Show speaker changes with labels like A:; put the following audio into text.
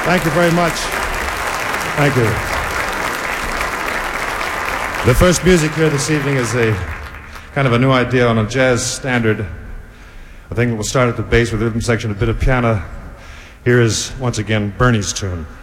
A: Thank you very much. Thank you. The first music here this evening is a kind of a new idea on a jazz standard. I think we'll start at the bass with the rhythm section, a bit of piano. Here is, once again, Bernie's tune.